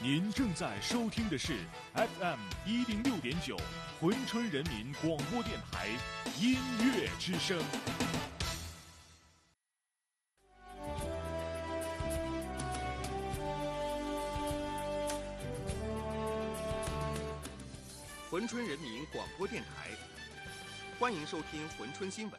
您正在收听的是 FM106.9珲春人民广播电台音乐之声。 珲春人民广播电台，欢迎收听珲春新闻。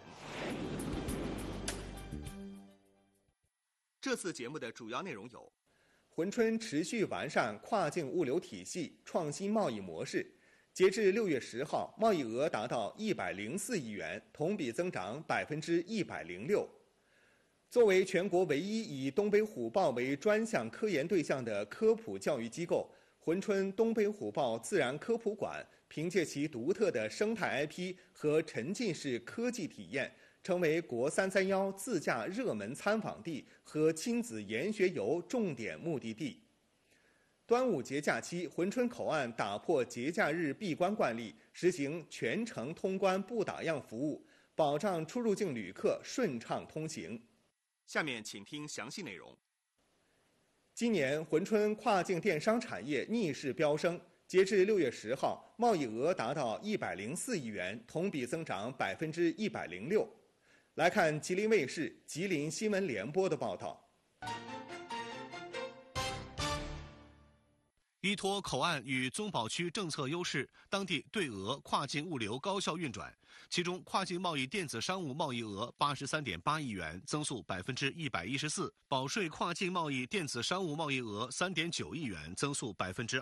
这次节目的主要内容有：珲春持续完善跨境物流体系，创新贸易模式。截至6月10号，贸易额达到104亿元，同比增长106%。作为全国唯一以东北虎豹为专项科研对象的科普教育机构，珲春东北虎豹自然科普馆凭借其独特的生态 IP 和沉浸式科技体验，成为国331自驾热门参访地和亲子研学游重点目的地。端午节假期，珲春口岸打破节假日闭关惯例，实行全程通关不打烊服务，保障出入境旅客顺畅通行。下面请听详细内容。今年珲春跨境电商产业逆势飙升，截至6月10号，贸易额达到104亿元，同比增长106%。来看吉林卫视、吉林新闻联播的报道。 依托口岸与宗保区政策优势，当地对俄跨境物流高效运转，其中跨境贸易电子商务贸易额83.8亿元，增速114%；保税跨境贸易电子商务贸易额3.9亿元，增速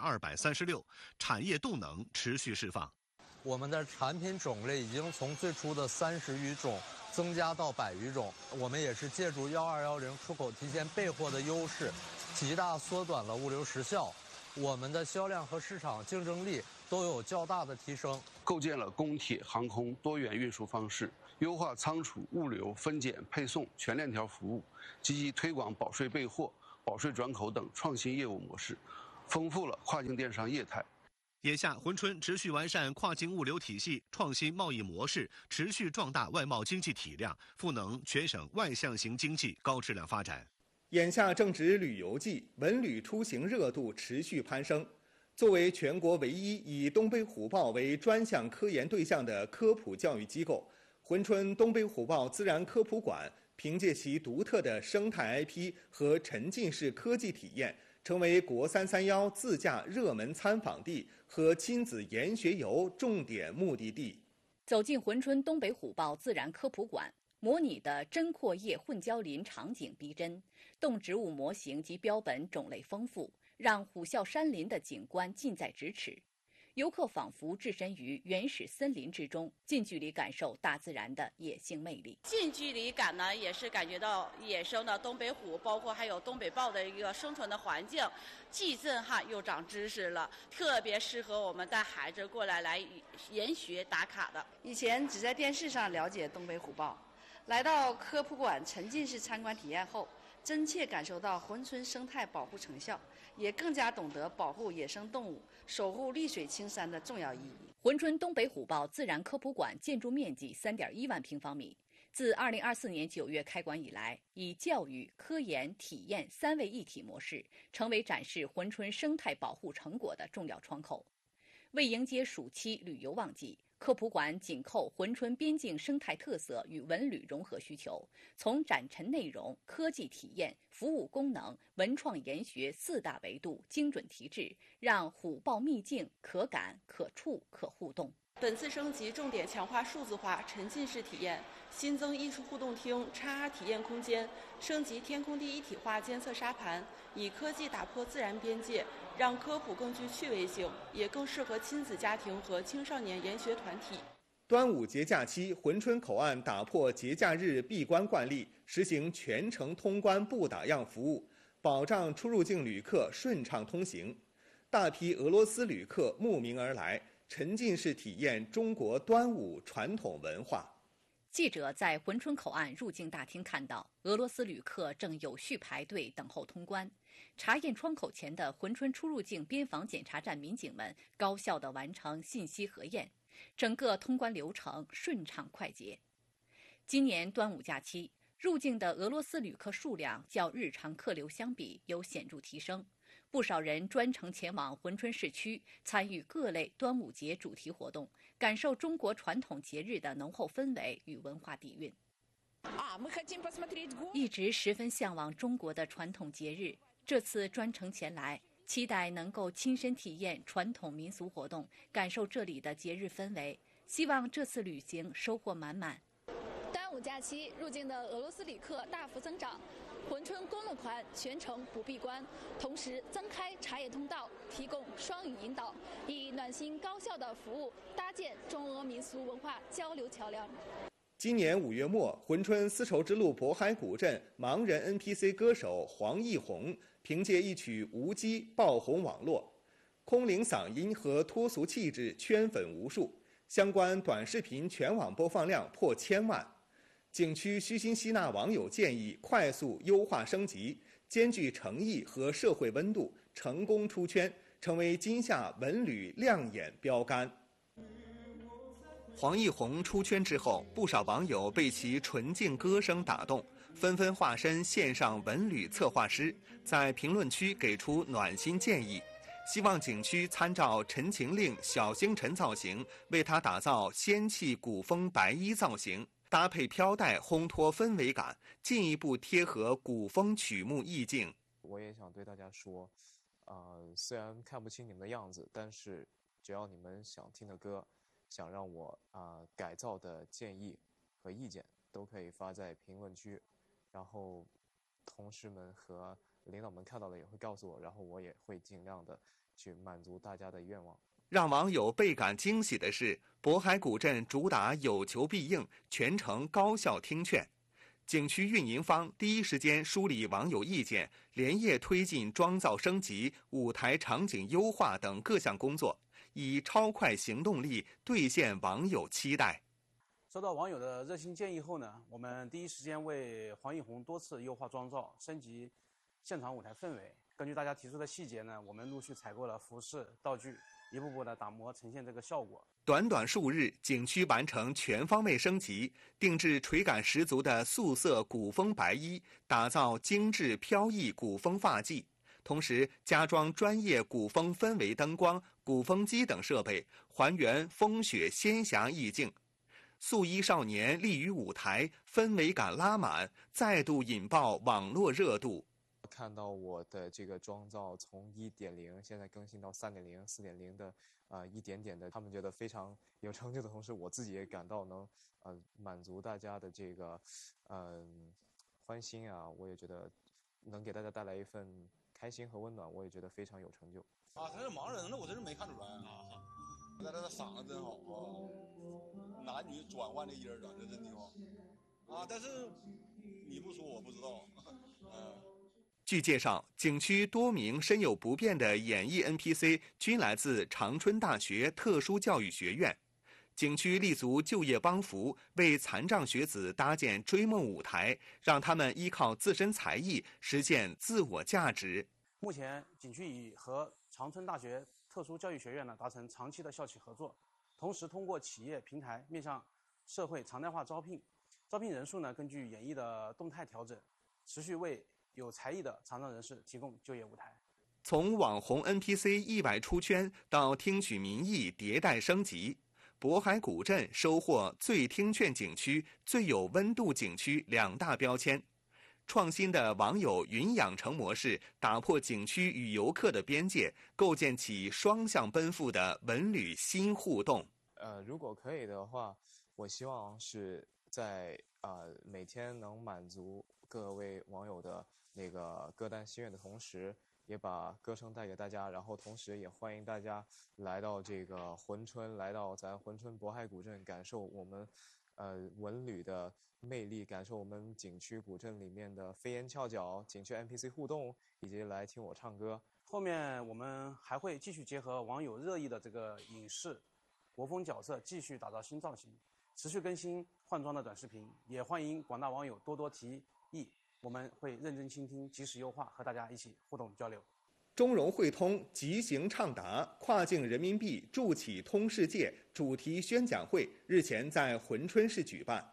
236%。产业动能持续释放。 我们的产品种类已经从最初的30余种增加到100余种。我们也是借助1210出口提前备货的优势，极大缩短了物流时效。我们的销量和市场竞争力都有较大的提升， 构建了公铁、航空多元运输方式，优化仓储、物流、分拣、配送全链条服务，积极推广保税备货、保税转口等创新业务模式，丰富了跨境电商业态。 眼下，珲春持续完善跨境物流体系，创新贸易模式，持续壮大外贸经济体量，赋能全省外向型经济高质量发展。 眼下正值旅游季，文旅出行热度持续攀升。作为全国唯一以东北虎豹为专项科研对象的科普教育机构，珲春东北虎豹自然科普馆凭借其独特的生态 IP 和沉浸式科技体验，成为国331自驾热门参访地和亲子研学游重点目的地。 走进珲春东北虎豹自然科普馆，模拟的针阔叶混交林场景逼真，动植物模型及标本种类丰富，让虎啸山林的景观近在咫尺。游客仿佛置身于原始森林之中，近距离感受大自然的野性魅力。 近距离感呢，也是感觉到野生的东北虎，包括还有东北豹的一个生存的环境，既震撼又长知识了，特别适合我们带孩子过来研学打卡的。 以前只在电视上了解东北虎豹，来到科普馆沉浸式参观体验后，真切感受到珲春生态保护成效，也更加懂得保护野生动物、守护绿水青山的重要意义。 珲春东北虎豹自然科普馆建筑面积3.1万平方米，自2024年9月开馆以来，以教育、科研、体验3位一体模式，成为展示珲春生态保护成果的重要窗口。为迎接暑期旅游旺季，科普馆紧扣珲春边境生态特色与文旅融合需求，从展陈内容、科技体验、服务功能、文创研学4大维度精准提质，让虎豹秘境可感、可触、可互动。 本次升级重点强化数字化沉浸式体验，新增艺术互动厅、XR 体验空间，升级天空地一体化监测沙盘，以科技打破自然边界，让科普更具趣味性，也更适合亲子家庭和青少年研学团体。 端午节假期，珲春口岸打破节假日闭关惯例，实行全程通关不打烊服务，保障出入境旅客顺畅通行。大批俄罗斯旅客慕名而来，沉浸式体验中国端午传统文化。 记者在珲春口岸入境大厅看到，俄罗斯旅客正有序排队等候通关。查验窗口前的珲春出入境边防检查站民警们高效地完成信息核验，整个通关流程顺畅快捷。今年端午假期，入境的俄罗斯旅客数量较日常客流相比有显著提升。 不少人专程前往珲春市区，参与各类端午节主题活动，感受中国传统节日的浓厚氛围与文化底蕴。一直十分向往中国的传统节日，这次专程前来，期待能够亲身体验传统民俗活动，感受这里的节日氛围。希望这次旅行收获满满。 端午假期入境的俄罗斯旅客大幅增长，珲春公路款全程不闭关，同时增开茶叶通道，提供双语引导，以暖心高效的服务搭建中俄民俗文化交流桥梁。 今年5月末，珲春丝绸之路渤海古镇盲人 NPC 歌手黄义宏凭借一曲《无羁》爆红网络，空灵嗓音和脱俗气质圈粉无数，相关短视频全网播放量破1000万。景区虚心吸纳网友建议，快速优化升级，兼具诚意和社会温度，成功出圈，成为今夏文旅亮眼标杆。黄义宏出圈之后，不少网友被其纯净歌声打动，纷纷化身线上文旅策划师，在评论区给出暖心建议，希望景区参照《陈情令》小星辰造型，为他打造仙气古风白衣造型，搭配飘带烘托氛围感，进一步贴合古风曲目意境。 我也想对大家说，虽然看不清你们的样子，但是只要你们想听的歌，想让我改造的建议和意见，都可以发在评论区，然后同事们和领导们看到了也会告诉我，然后我也会尽量的去满足大家的愿望。 让网友倍感惊喜的是，渤海古镇主打有求必应，全程高效听劝。景区运营方第一时间梳理网友意见，连夜推进妆造升级、舞台场景优化等各项工作，以超快行动力兑现网友期待。 收到网友的热心建议后呢，我们第一时间为黄义宏多次优化妆造，升级现场舞台氛围。根据大家提出的细节呢，我们陆续采购了服饰、道具，一步步的打磨呈现这个效果。 短短数日，景区完成全方位升级，定制垂感十足的素色古风白衣，打造精致飘逸古风发髻，同时加装专业古风氛围灯光、鼓风机等设备，还原风雪仙侠意境。素衣少年立于舞台，氛围感拉满，再度引爆网络热度。 看到我的这个妆造从1.0现在更新到3.0、4.0的一点点的，他们觉得非常有成就的同时，我自己也感到能满足大家的这个欢心啊，我也觉得能给大家带来一份开心和温暖，我也觉得非常有成就。 他是盲人，那我真是没看出来啊！他这嗓子真好啊，男女转换的音儿啊，这真挺好啊。但是你不说我不知道。 据介绍，景区多名身有不便的演艺 NPC 均来自长春大学特殊教育学院。景区立足就业帮扶，为残障学子搭建追梦舞台，让他们依靠自身才艺实现自我价值。 目前，景区已和长春大学特殊教育学院呢达成长期的校企合作，同时通过企业平台面向社会常态化招聘，招聘人数呢根据演艺的动态调整，持续为有才艺的残障人士提供就业舞台。 从网红 NPC 意外出圈到听取民意迭代升级，渤海古镇收获最听劝景区、最有温度景区2大标签。创新的网友云养成模式打破景区与游客的边界，构建起双向奔赴的文旅新互动。 如果可以的话，我希望是在每天能满足各位网友的那个歌单心愿的同时，也把歌声带给大家，然后同时也欢迎大家来到这个珲春，来到咱珲春渤海古镇，感受我们文旅的魅力，感受我们景区古镇里面的飞檐翘角、景区 NPC 互动，以及来听我唱歌。 后面我们还会继续结合网友热议的这个影视、国风角色，继续打造新造型，持续更新换装的短视频，也欢迎广大网友多多提议，我们会认真倾听，及时优化，和大家一起互动交流。 中融汇通即行畅达跨境人民币筑起通世界主题宣讲会日前在珲春市举办。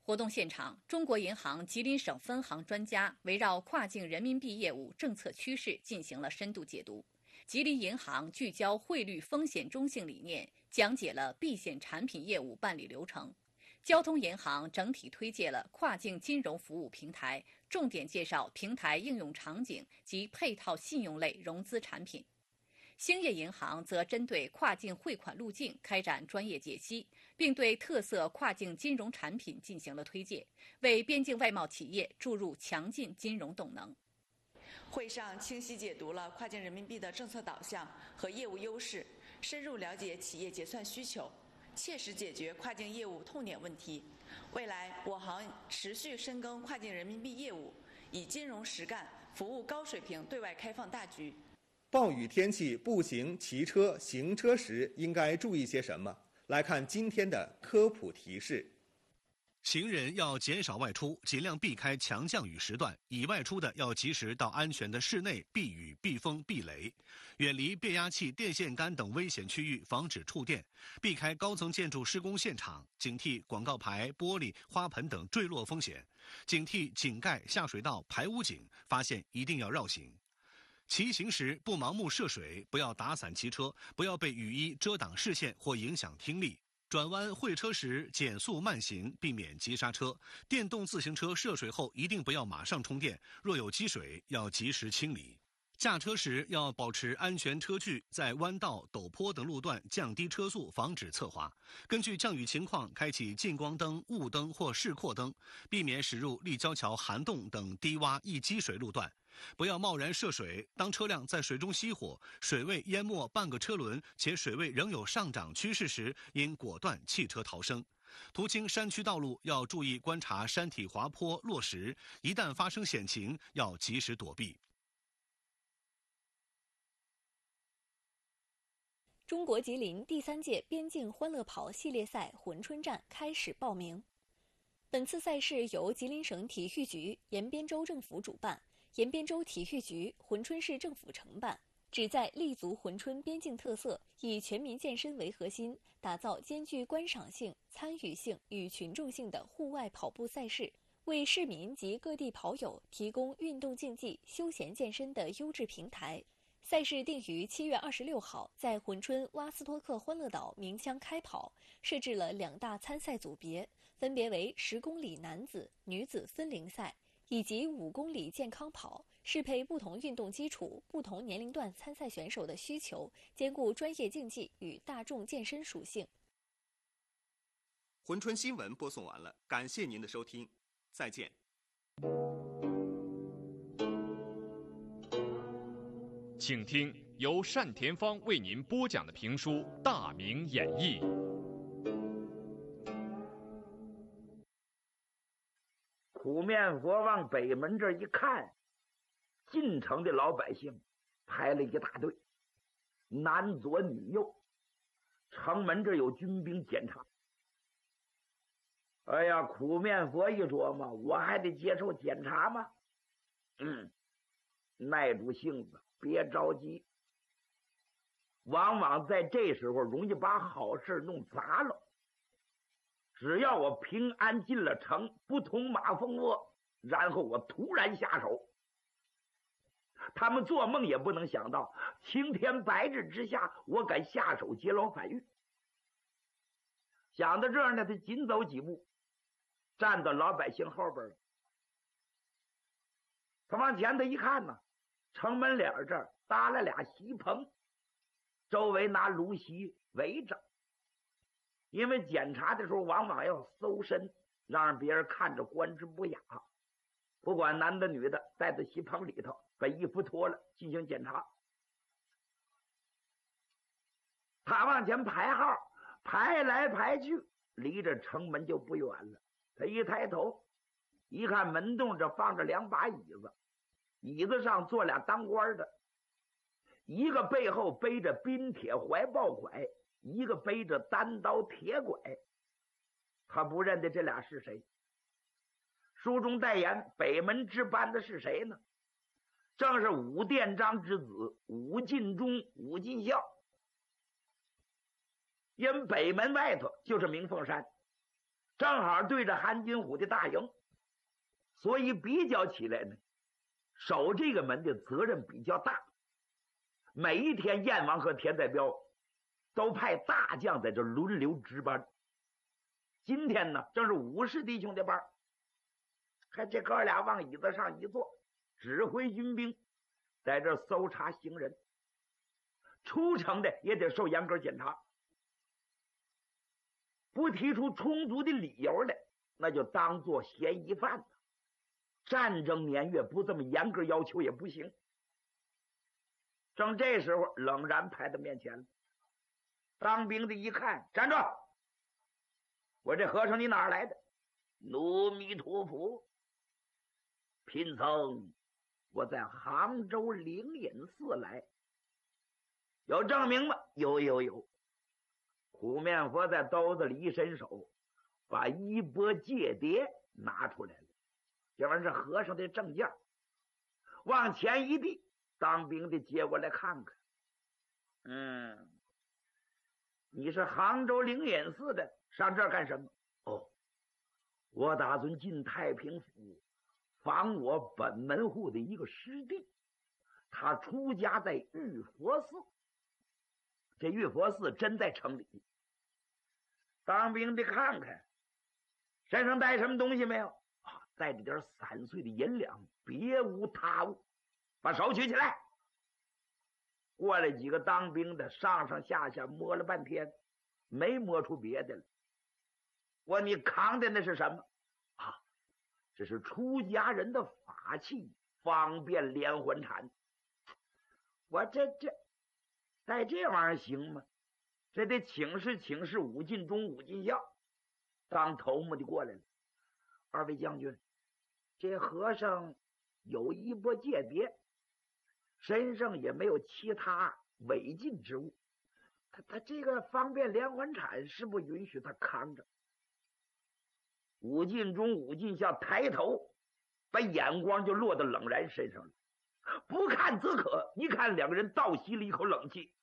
活动现场，中国银行吉林省分行专家围绕跨境人民币业务政策趋势进行了深度解读。吉林银行聚焦汇率风险中性理念，讲解了避险产品业务办理流程。交通银行整体推介了跨境金融服务平台，重点介绍平台应用场景及配套信用类融资产品。兴业银行则针对跨境汇款路径开展专业解析，并对特色跨境金融产品进行了推介，为边境外贸企业注入强劲金融动能。 会上清晰解读了跨境人民币的政策导向和业务优势，深入了解企业结算需求，切实解决跨境业务痛点问题。未来，我行持续深耕跨境人民币业务，以金融实干服务高水平对外开放大局。 暴雨天气步行、骑车、行车时应该注意些什么？来看今天的科普提示。 行人要减少外出，尽量避开强降雨时段，已外出的要及时到安全的室内避雨、避风、避雷，远离变压器、电线杆等危险区域，防止触电，避开高层建筑施工现场，警惕广告牌、玻璃、花盆等坠落风险，警惕井盖、下水道、排污井，发现一定要绕行。骑行时不盲目涉水，不要打伞骑车，不要被雨衣遮挡视线或影响听力。转弯会车时减速慢行，避免急刹车。电动自行车涉水后一定不要马上充电，若有积水要及时清理。驾车时要保持安全车距，在弯道、陡坡等路段降低车速，防止侧滑。根据降雨情况开启近光灯、雾灯或示廓灯，避免驶入立交桥、涵洞等低洼易积水路段。不要贸然涉水，当车辆在水中熄火，水位淹没半个车轮，且水位仍有上涨趋势时，应果断弃车逃生。途经山区道路要注意观察山体滑坡、落石，一旦发生险情，要及时躲避。 中国吉林第3届边境欢乐跑系列赛珲春站开始报名。本次赛事由吉林省体育局、延边州政府主办，延边州体育局、珲春市政府承办，旨在立足珲春边境特色，以全民健身为核心，打造兼具观赏性、参与性与群众性的户外跑步赛事，为市民及各地跑友提供运动竞技、休闲健身的优质平台。赛事定于7月26号在珲春洼斯托克欢乐岛鸣枪开跑，设置了2大参赛组别，分别为10公里男子、女子分龄赛以及5公里健康跑，适配不同运动基础、不同年龄段参赛选手的需求，兼顾专业竞技与大众健身属性。 珲春新闻播送完了，感谢您的收听，再见。 请听由单田芳为您播讲的评书《大明演义》。 苦面佛往北门这一看，进城的老百姓排了一大队，男左女右，城门这有军兵检查。哎呀，苦面佛一琢磨，我还得接受检查吗？耐住性子，别着急。往往在这时候容易把好事弄砸了。只要我平安进了城，不捅马蜂窝，然后我突然下手，他们做梦也不能想到，青天白日之下，我敢下手劫牢反狱。想到这儿呢，他紧走几步，站到老百姓后边了。他往前头一看呢，城门脸这儿搭了俩席棚，周围拿芦席围着。因为检查的时候往往要搜身，让别人看着观之不雅。不管男的女的，带到席棚里头，把衣服脱了进行检查。他往前排号，排来排去，离着城门就不远了。他一抬头一看，门洞这放着2把椅子，椅子上坐俩当官的，一个背后背着冰铁怀抱拐，一个背着单刀铁拐。他不认得这俩是谁。书中代言北门值班的是谁呢？正是武殿章之子武进忠、武进孝。因北门外头就是明凤山， 正好对着韩金虎的大营，所以比较起来呢，守这个门的责任比较大。每一天燕王和田载彪都派大将在这轮流值班。今天呢，正是50弟兄的班，看这哥俩往椅子上一坐，指挥军兵在这搜查行人，出城的也得受严格检查，不提出充足的理由来，那就当做嫌疑犯了。战争年月不这么严格要求也不行。正这时候，冷然排到面前了。当兵的一看，站住！我这和尚你哪儿来的？阿弥陀佛，贫僧我在杭州灵隐寺来。有证明吗？有。苦面佛在兜子里一伸手，把衣钵戒牒拿出来了。这玩意儿是和尚的证件，往前一递，当兵的接过来看看。你是杭州灵隐寺的，上这儿干什么？哦，我打算进太平府访我本门户的一个师弟，他出家在玉佛寺。这玉佛寺真在城里。当兵的看看，身上带什么东西没有？带着点散碎的银两，别无他物。把手举起来。过来几个当兵的，上上下下摸了半天，没摸出别的来。问你扛的那是什么？这是出家人的法器，方便连环铲。我这带这玩意儿行吗？这得请示武进中、武进校当头目的过来了。二位将军，这和尚有衣钵戒牒，身上也没有其他违禁之物，他这个方便连环铲是不允许他扛着。武进中、武进校抬头，把眼光就落到冷然身上了。不看则可，一看两个人倒吸了一口冷气。